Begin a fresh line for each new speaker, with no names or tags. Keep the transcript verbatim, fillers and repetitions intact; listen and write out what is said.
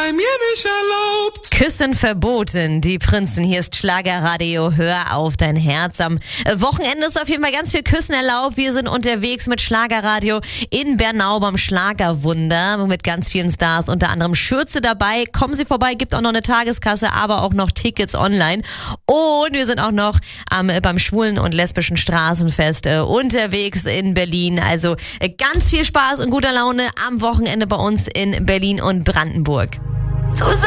bei mir nicht erlaubt.
Küssen verboten. Die Prinzen, hier ist Schlagerradio. Hör auf dein Herz. Am Wochenende ist auf jeden Fall ganz viel Küssen erlaubt. Wir sind unterwegs mit Schlagerradio in Bernau beim Schlagerwunder mit ganz vielen Stars, unter anderem Schürze dabei. Kommen Sie vorbei, gibt auch noch eine Tageskasse, aber auch noch Tickets online. Und wir sind auch noch am, beim schwulen und lesbischen Straßenfest äh, unterwegs in Berlin. Also äh, ganz viel Spaß und guter Laune am Wochenende bei uns in Berlin und Brandenburg.